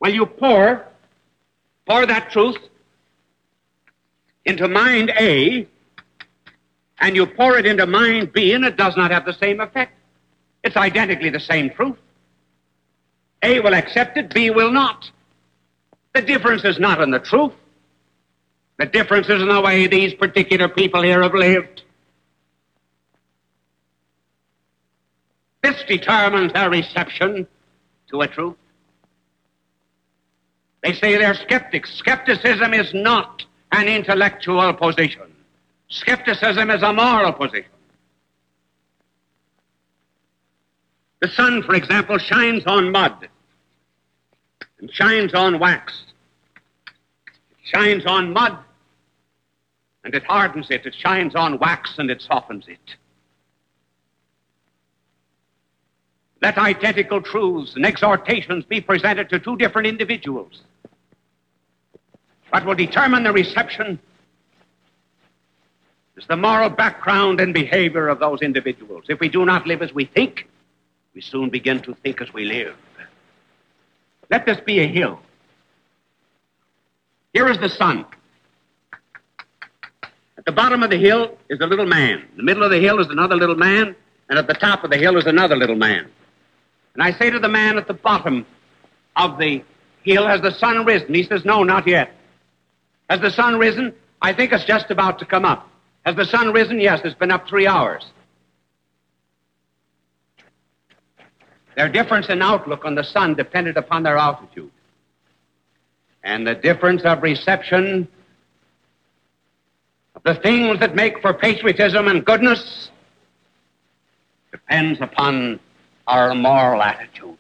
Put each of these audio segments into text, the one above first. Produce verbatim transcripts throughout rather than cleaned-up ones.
Well, you pour, pour that truth into mind A, and you pour it into mind B, and it does not have the same effect. It's identically the same truth. A will accept it, B will not. The difference is not in the truth. The difference is in the way these particular people here have lived. This determines their reception to a truth. They say they're skeptics. Skepticism is not an intellectual position. Skepticism is a moral position. The sun, for example, shines on mud and shines on wax. It shines on mud and it hardens it. It shines on wax and it softens it. Let identical truths and exhortations be presented to two different individuals. What will determine the reception is the moral background and behavior of those individuals. If we do not live as we think, we soon begin to think as we live. Let this be a hill. Here is the sun. At the bottom of the hill is a little man. In the middle of the hill is another little man, and at the top of the hill is another little man. And I say to the man at the bottom of the hill, has the sun risen? He says, no, not yet. Has the sun risen? I think it's just about to come up. Has the sun risen? Yes, it's been up three hours. Their difference in outlook on the sun depended upon their altitude. And the difference of reception of the things that make for patriotism and goodness depends upon our moral attitude.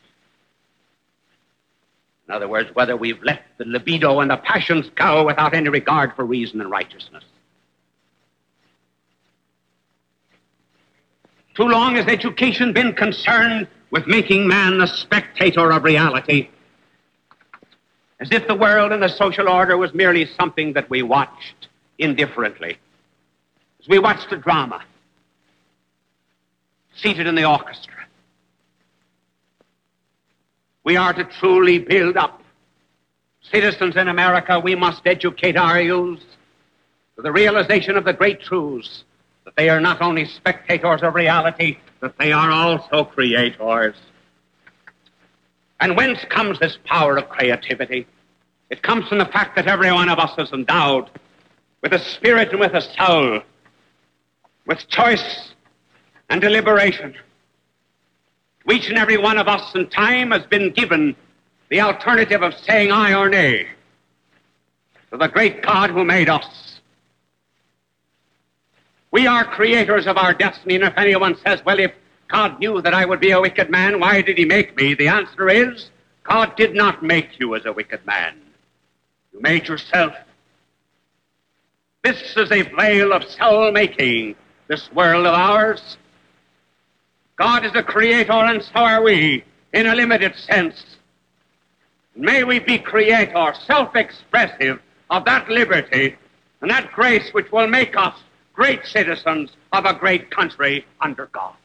In other words, whether we've let the libido and the passions go without any regard for reason and righteousness. Too long has education been concerned with making man a spectator of reality, as if the world and the social order was merely something that we watched indifferently. As we watched a drama, seated in the orchestra. We are to truly build up citizens in America. We must educate our youth to the realization of the great truths, that they are not only spectators of reality, that they are also creators. And whence comes this power of creativity? It comes from the fact that every one of us is endowed with a spirit and with a soul, with choice and deliberation. Each and every one of us in time has been given the alternative of saying aye or nay to the great God who made us. We are creators of our destiny, and if anyone says, well, if God knew that I would be a wicked man, why did he make me? The answer is, God did not make you as a wicked man. You made yourself. This is a vale of soul-making, this world of ours. God is a creator, and so are we, in a limited sense. May we be creators, self-expressive of that liberty and that grace which will make us great citizens of a great country under God.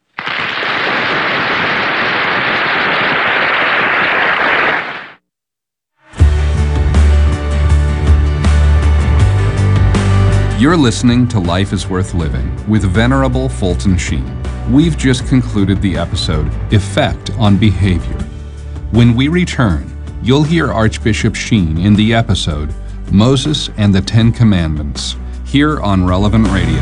You're listening to Life is Worth Living with Venerable Fulton Sheen. We've just concluded the episode, Effect on Behavior. When we return, you'll hear Archbishop Sheen in the episode, Moses and the Ten Commandments, here on Relevant Radio.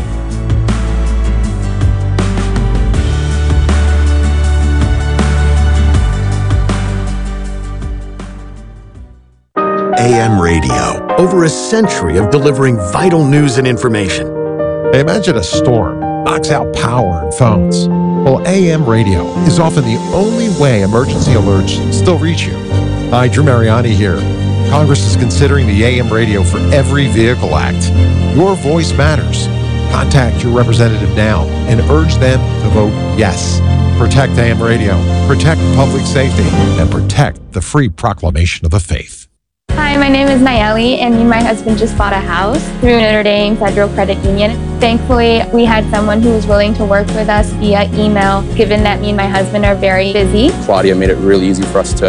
A M radio, over a century of delivering vital news and information. Imagine a storm knocks out power and phones. Well, A M radio is often the only way emergency alerts still reach you. Hi, Drew Mariani here. Congress is considering the A M radio for Every Vehicle Act. Your voice matters. Contact your representative now and urge them to vote yes. Protect A M radio, protect public safety, and protect the free proclamation of the faith. Hi, my name is Nayeli, and me and my husband just bought a house through Notre Dame Federal Credit Union. Thankfully, we had someone who was willing to work with us via email, given that me and my husband are very busy. Claudia made it really easy for us to